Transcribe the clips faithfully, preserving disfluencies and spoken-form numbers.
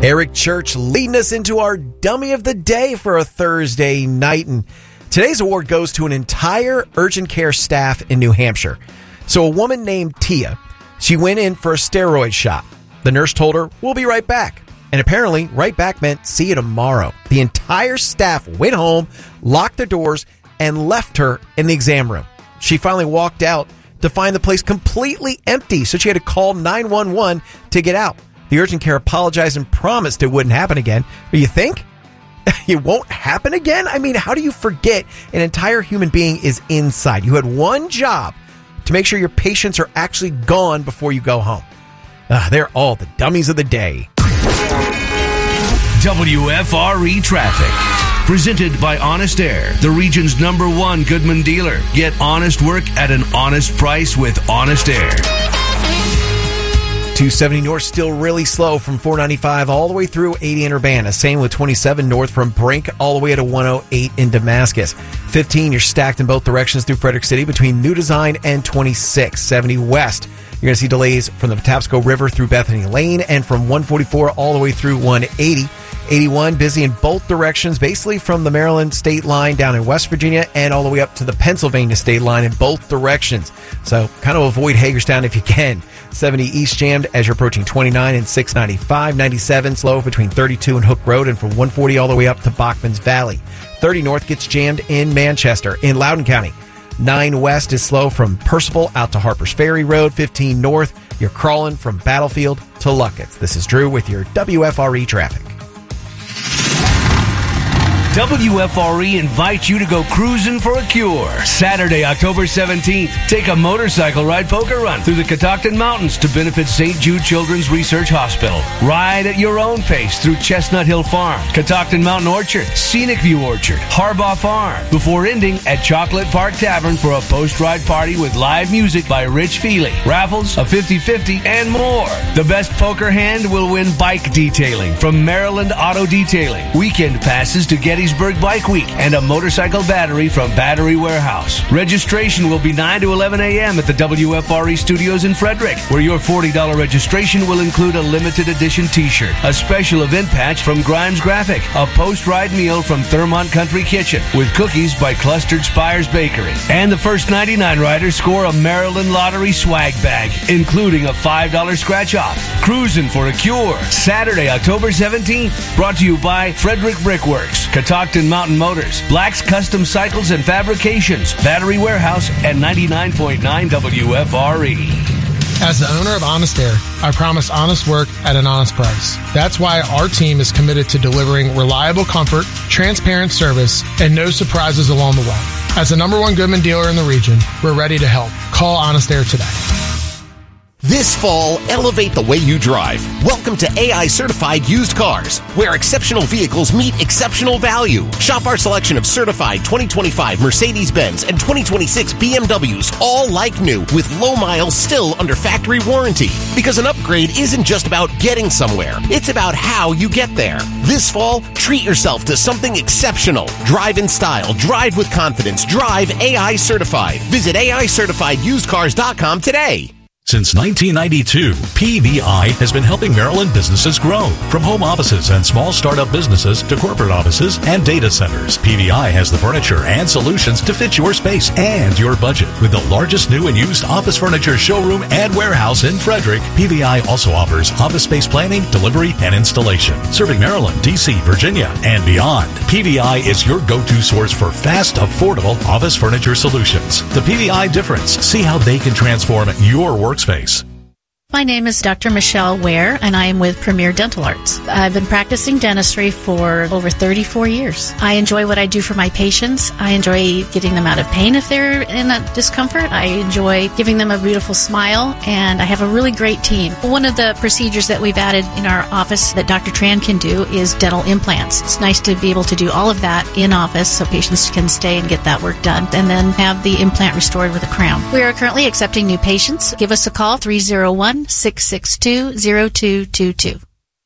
Eric Church leading us into our Dummy of the Day for a Thursday night. And today's award goes to an entire urgent care staff in New Hampshire. So a woman named Tia, she went in for a steroid shot. The nurse told her, "We'll be right back." And apparently, right back meant see you tomorrow. The entire staff went home, locked their doors, and left her in the exam room. She finally walked out to find the place completely empty, so she had to call nine one one to get out. The urgent care apologized and promised it wouldn't happen again. But you think? It won't happen again? I mean, how do you forget an entire human being is inside? You had one job to make sure your patients are actually gone before you go home. Uh, they're all the dummies of the day. W F R E Traffic. Presented by Honest Air, the region's number one Goodman dealer. Get honest work at an honest price with Honest Air. two seventy north still really slow from four ninety-five all the way through eighty in Urbana. Same with twenty-seven north from Brink all the way to one oh eight in Damascus. fifteen, you're stacked in both directions through Frederick City between New Design and twenty-six. seventy west, you're going to see delays from the Patapsco River through Bethany Lane and from one forty-four all the way through one eighty. eighty-one, busy in both directions, basically from the Maryland state line down in West Virginia and all the way up to the Pennsylvania state line in both directions. So kind of avoid Hagerstown if you can. seventy east jammed as you're approaching twenty-nine and six ninety-five. ninety-seven slow between thirty-two and Hook Road and from one forty all the way up to Bachman's Valley. thirty north gets jammed in Manchester. In Loudoun County, nine west is slow from Percival out to Harper's Ferry Road. fifteen north, you're crawling from Battlefield to Luckett's. This is Drew with your W F R E traffic. W F R E invites you to go cruising for a cure. Saturday, October seventeenth. Take a motorcycle ride poker run through the Catoctin Mountains to benefit Saint Jude Children's Research Hospital. Ride at your own pace through Chestnut Hill Farm, Catoctin Mountain Orchard, Scenic View Orchard, Harbaugh Farm, before ending at Chocolate Park Tavern for a post-ride party with live music by Rich Feely, raffles, a fifty-fifty, and more. The best poker hand will win bike detailing from Maryland Auto Detailing, weekend passes to Gettysburg Bike Week, and a motorcycle battery from Battery Warehouse. Registration will be nine to eleven a.m. at the W F R E studios in Frederick, where your forty dollars registration will include a limited edition t-shirt, a special event patch from Grimes Graphic, a post-ride meal from Thurmont Country Kitchen with cookies by Clustered Spires Bakery, and the first ninety-nine riders score a Maryland Lottery swag bag, including a five dollars scratch-off. Cruising for a cure, Saturday, October seventeenth. Brought to you by Frederick Brickworks, Catoctin Mountain Motors, Black's Custom Cycles and Fabrications, Battery Warehouse, and ninety-nine point nine W F R E. As the owner of Honest Air, I promise honest work at an honest price. That's why our team is committed to delivering reliable comfort, transparent service, and no surprises along the way. As the number one Goodman dealer in the region, we're ready to help. Call Honest Air today. This fall, elevate the way you drive. Welcome to A I Certified Used Cars, where exceptional vehicles meet exceptional value. Shop our selection of certified twenty twenty-five Mercedes-Benz and twenty twenty-six B M Ws, all like new, with low miles still under factory warranty. Because an upgrade isn't just about getting somewhere, it's about how you get there. This fall, treat yourself to something exceptional. Drive in style, drive with confidence, drive A I Certified. Visit A I certified used cars dot com today. Since nineteen ninety-two, P V I has been helping Maryland businesses grow. From home offices and small startup businesses to corporate offices and data centers, P V I has the furniture and solutions to fit your space and your budget. With the largest new and used office furniture showroom and warehouse in Frederick, P V I also offers office space planning, delivery, and installation. Serving Maryland, D C, Virginia, and beyond, P V I is your go-to source for fast, affordable office furniture solutions. The P V I difference. See how they can transform your work workspace. My name is Doctor Michelle Ware, and I am with Premier Dental Arts. I've been practicing dentistry for over thirty-four years. I enjoy what I do for my patients. I enjoy getting them out of pain if they're in a discomfort. I enjoy giving them a beautiful smile, and I have a really great team. One of the procedures that we've added in our office that Doctor Tran can do is dental implants. It's nice to be able to do all of that in office so patients can stay and get that work done, and then have the implant restored with a crown. We are currently accepting new patients. Give us a call, three oh one, six six two, oh two two two.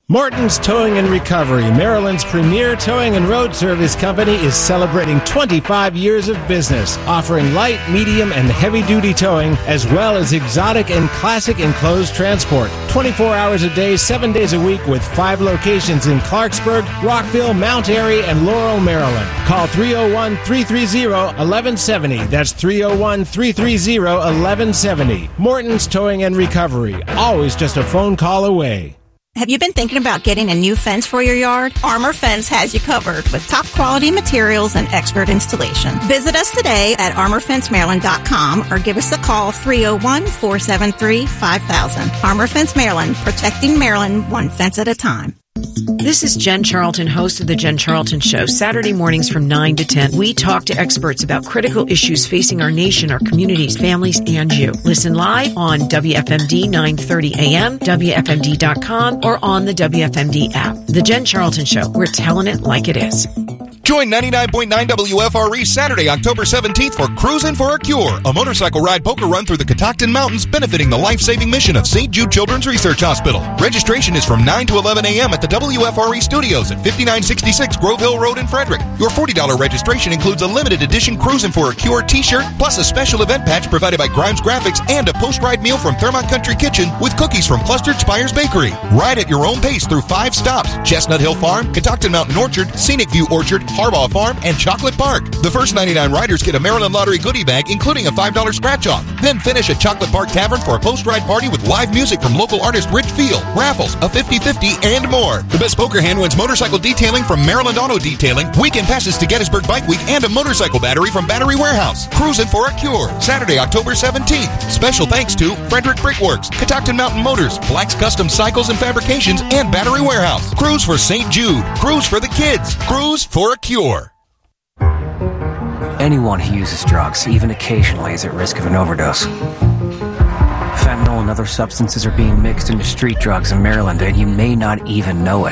Morton's Towing and Recovery, Maryland's premier towing and road service company, is celebrating twenty-five years of business, offering light, medium, and heavy-duty towing, as well as exotic and classic enclosed transport. twenty-four hours a day, seven days a week, with five locations in Clarksburg, Rockville, Mount Airy, and Laurel, Maryland. Call three oh one, three three zero, one one seven zero. That's three oh one, three three zero, one one seven zero. Morton's Towing and Recovery, always just a phone call away. Have you been thinking about getting a new fence for your yard? Armor Fence has you covered with top quality materials and expert installation. Visit us today at armor fence maryland dot com or give us a call three oh one, four seven three, five thousand. Armor Fence Maryland, protecting Maryland one fence at a time. This is Jen Charlton, host of The Jen Charlton Show. Saturday mornings from nine to ten, we talk to experts about critical issues facing our nation, our communities, families, and you. Listen live on W F M D nine thirty A M, W F M D dot com, or on the W F M D app. The Jen Charlton Show. We're telling it like it is. Join ninety-nine point nine W F R E Saturday, October seventeenth for Cruisin' for a Cure, a motorcycle ride poker run through the Catoctin Mountains benefiting the life-saving mission of Saint Jude Children's Research Hospital. Registration is from nine to eleven A M at the W F R E studios at fifty-nine sixty-six Grove Hill Road in Frederick. Your forty dollars registration includes a limited edition Cruisin' for a Cure t-shirt, plus a special event patch provided by Grimes Graphics and a post-ride meal from Fairmont Country Kitchen with cookies from Clustered Spires Bakery. Ride at your own pace through five stops: Chestnut Hill Farm, Catoctin Mountain Orchard, Scenic View Orchard, Harbaugh Farm, and Chocolate Park. The first ninety-nine riders get a Maryland Lottery goodie bag, including a five dollars scratch-off. Then finish at Chocolate Park Tavern for a post-ride party with live music from local artist Rich Field, raffles, a fifty-fifty, and more. The best poker hand wins motorcycle detailing from Maryland Auto Detailing, weekend passes to Gettysburg Bike Week, and a motorcycle battery from Battery Warehouse. Cruisin' for a Cure, Saturday, October seventeenth. Special thanks to Frederick Brickworks, Catoctin Mountain Motors, Black's Custom Cycles and Fabrications, and Battery Warehouse. Cruise for Saint Jude. Cruise for the kids. Cruise for a Cure. Anyone who uses drugs, even occasionally, is at risk of an overdose. Fentanyl and other substances are being mixed into street drugs in Maryland, and you may not even know it.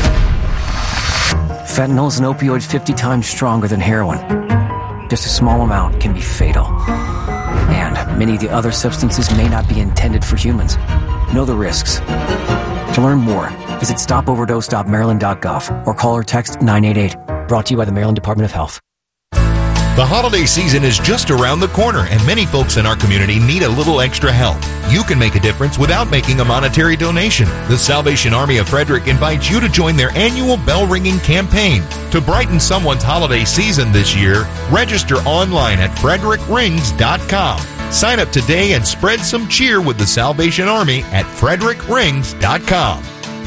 Fentanyl is an opioid fifty times stronger than heroin. Just a small amount can be fatal. And many of the other substances may not be intended for humans. Know the risks. To learn more, visit stop overdose dot maryland dot gov or call or text nine eight eight. Brought to you by the Maryland Department of Health. The holiday season is just around the corner, and many folks in our community need a little extra help. You can make a difference without making a monetary donation. The Salvation Army of Frederick invites you to join their annual bell ringing campaign. To brighten someone's holiday season this year, register online at frederick rings dot com. Sign up today and spread some cheer with the Salvation Army at frederick rings dot com.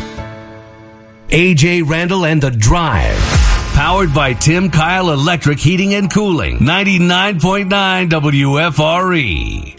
A J Randall and The Drive. Powered by Tim Kyle Electric Heating and Cooling. ninety-nine point nine W F R E.